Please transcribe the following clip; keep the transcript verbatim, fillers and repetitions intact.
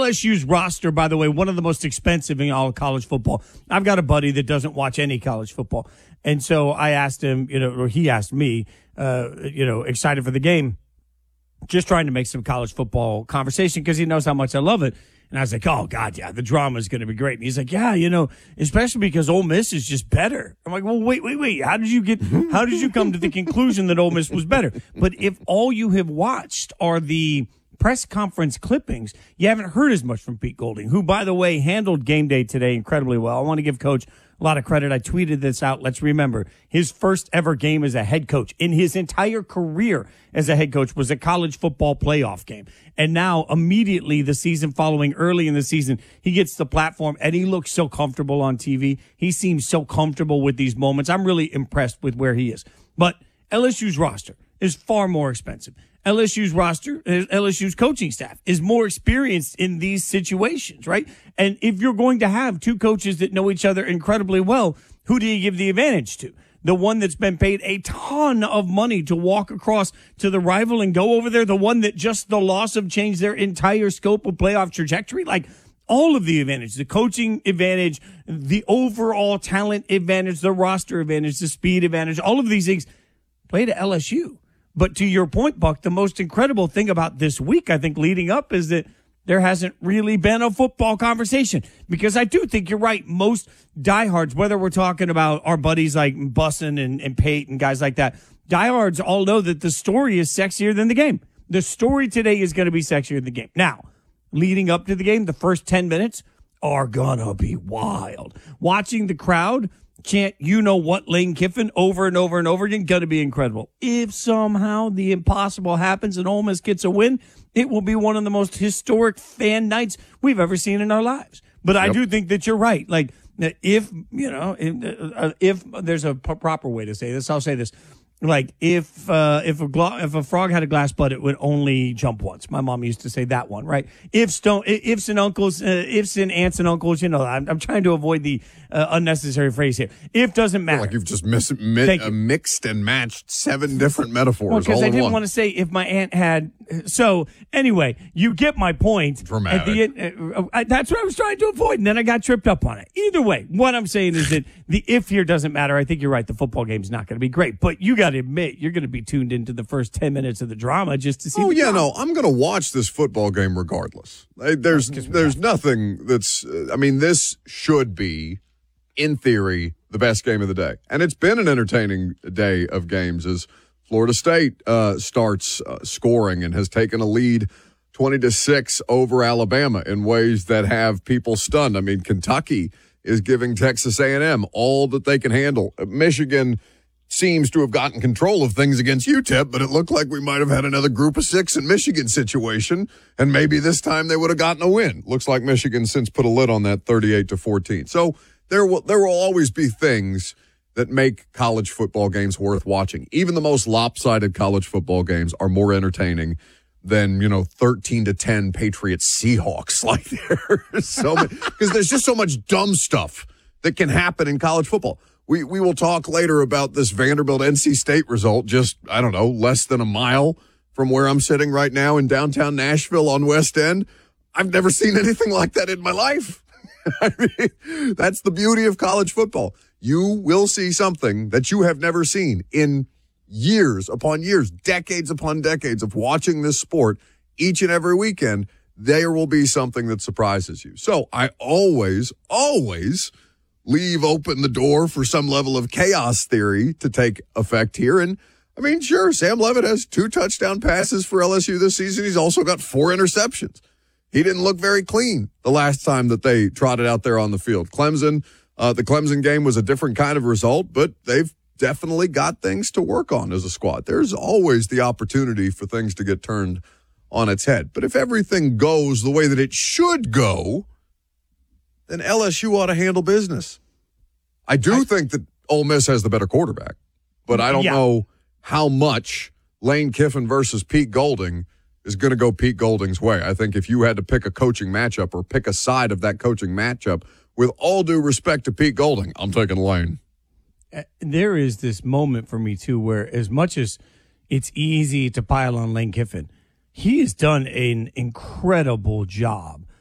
L S U's roster, by the way, one of the most expensive in all of college football. I've got a buddy that doesn't watch any college football. And so I asked him, you know, or he asked me, uh, you know, excited for the game, just trying to make some college football conversation because he knows how much I love it. And I was like, oh, God, yeah, the drama is going to be great. And he's like, yeah, you know, especially because Ole Miss is just better. I'm like, well, wait, wait, wait. How did you get, how did you come to the conclusion that Ole Miss was better? But if all you have watched are the press conference clippings, you haven't heard as much from Pete Golding, who, by the way, handled game day today incredibly well. I want to give Coach a lot of credit. I tweeted this out. Let's remember, his first ever game as a head coach in his entire career as a head coach was a college football playoff game. And now immediately the season following, early in the season, he gets the platform and he looks so comfortable on T V. He seems so comfortable with these moments. I'm really impressed with where he is. But L S U's roster is far more expensive. L S U's roster, L S U's coaching staff is more experienced in these situations, right? And if you're going to have two coaches that know each other incredibly well, who do you give the advantage to? The one that's been paid a ton of money to walk across to the rival and go over there? The one that just the loss of changed their entire scope of playoff trajectory? Like, all of the advantage, the coaching advantage, the overall talent advantage, the roster advantage, the speed advantage, all of these things play to L S U. But to your point, Buck, the most incredible thing about this week, I think, leading up is that there hasn't really been a football conversation. Because I do think you're right. Most diehards, whether we're talking about our buddies like Bussin and, and Pate and guys like that, diehards all know that the story is sexier than the game. The story today is going to be sexier than the game. Now, leading up to the game, the first ten minutes are going to be wild. Watching the crowd chant, you know what, Lane Kiffin over and over and over again, going to be incredible. If somehow the impossible happens and Ole Miss gets a win, it will be one of the most historic fan nights we've ever seen in our lives. But yep. I do think that you're right. Like, if, you know, if, if there's a p- proper way to say this, I'll say this. Like, if uh, if a glo- if a frog had a glass butt, it would only jump once. My mom used to say that one, right? Ifs don't, ifs and uncles, uh, ifs and aunts and uncles. You know, I'm, I'm trying to avoid the uh, unnecessary phrase here. If doesn't matter. Like you've just mis- mi- uh, mixed and matched seven different metaphors. Because all I in didn't one. want to say if my aunt had. So anyway, you get my point. Dramatic. At the, uh, uh, that's what I was trying to avoid, and then I got tripped up on it. Either way, what I'm saying is that the if here doesn't matter. I think you're right. The football game's not going to be great, but you got to admit you're going to be tuned into the first ten minutes of the drama just to see. Oh the yeah, drama. no, I'm going to watch this football game regardless. There's there's nothing that's. I mean, this should be, in theory, the best game of the day, and it's been an entertaining day of games as Florida State uh, starts uh, scoring and has taken a lead twenty to six over Alabama in ways that have people stunned. I mean, Kentucky is giving Texas A and M all that they can handle. Michigan seems to have gotten control of things against U T E P, but it looked like we might have had another group of six in Michigan situation, and maybe this time they would have gotten a win. Looks like Michigan since put a lid on that thirty-eight to fourteen. So there will, there will always be things that make college football games worth watching. Even the most lopsided college football games are more entertaining than, you know, thirteen to ten Patriots Seahawks. Like there's so many, because there's just so much dumb stuff that can happen in college football. We we will talk later about this Vanderbilt N C State result, just, I don't know, less than a mile from where I'm sitting right now in downtown Nashville on West End. I've never seen anything like that in my life. I mean, that's the beauty of college football. You will see something that you have never seen in years upon years, decades upon decades of watching this sport each and every weekend. There will be something that surprises you. So I always, always leave open the door for some level of chaos theory to take effect here. And I mean, sure, Sam Leavitt has two touchdown passes for L S U this season. He's also got four interceptions. He didn't look very clean the last time that they trotted out there on the field. Clemson, uh, the Clemson game was a different kind of result, but they've definitely got things to work on as a squad. There's always the opportunity for things to get turned on its head. But if everything goes the way that it should go, then L S U ought to handle business. I do I, think that Ole Miss has the better quarterback, but I don't yeah. know how much Lane Kiffin versus Pete Golding is going to go Pete Golding's way. I think if you had to pick a coaching matchup or pick a side of that coaching matchup, with all due respect to Pete Golding, I'm taking Lane. There is this moment for me, too, where as much as it's easy to pile on Lane Kiffin, he has done an incredible job